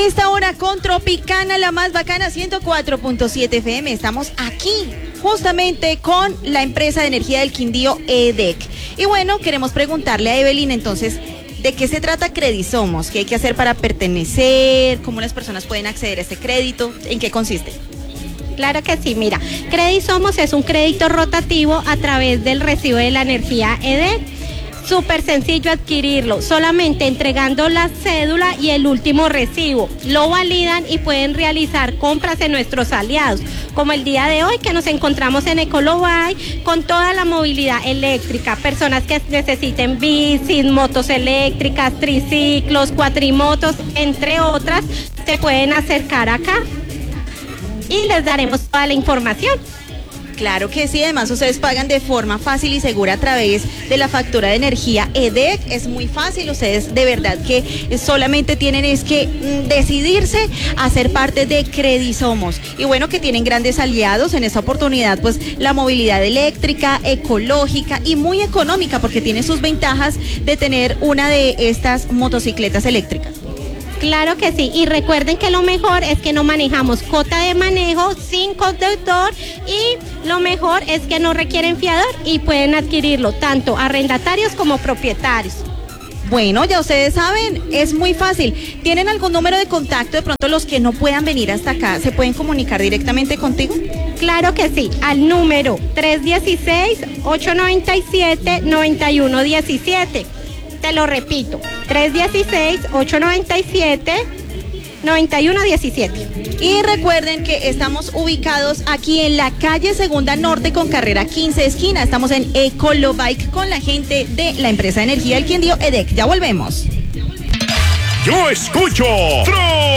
A esta hora con Tropicana, la más bacana, 104.7 FM. Estamos aquí justamente con la empresa de energía del Quindío, EDEC. Y bueno, queremos preguntarle a Evelyn entonces, ¿de qué se trata Credisomos? ¿Qué hay que hacer para pertenecer? ¿Cómo las personas pueden acceder a este crédito? ¿En qué consiste? Claro que sí, mira, Credisomos es un crédito rotativo a través del recibo de la energía EDEC. Súper sencillo adquirirlo, solamente entregando la cédula y el último recibo. Lo validan y pueden realizar compras en nuestros aliados, como el día de hoy que nos encontramos en Ecolobay con toda la movilidad eléctrica. Personas que necesiten bicis, motos eléctricas, triciclos, cuatrimotos, entre otras, se pueden acercar acá y les daremos toda la información. Claro que sí, además ustedes pagan de forma fácil y segura a través de la factura de energía EDEC. Es muy fácil, ustedes de verdad que solamente tienen es que decidirse a ser parte de Credisomos. Y bueno, que tienen grandes aliados en esta oportunidad, pues la movilidad eléctrica, ecológica y muy económica, porque tiene sus ventajas de tener una de estas motocicletas eléctricas. Claro que sí, y recuerden que lo mejor es que no manejamos cuota de manejo sin conductor y lo mejor es que no requieren fiador y pueden adquirirlo tanto arrendatarios como propietarios. Bueno, ya ustedes saben, es muy fácil. ¿Tienen algún número de contacto? De pronto los que no puedan venir hasta acá, ¿se pueden comunicar directamente contigo? Claro que sí, al número 316-897-9117. Te lo repito, 316-897-9117. Y recuerden que estamos ubicados aquí en la calle Segunda Norte con carrera 15 esquina. Estamos en Ecolobike con la gente de la empresa de energía del Quindío, EDEC. Ya volvemos. Yo escucho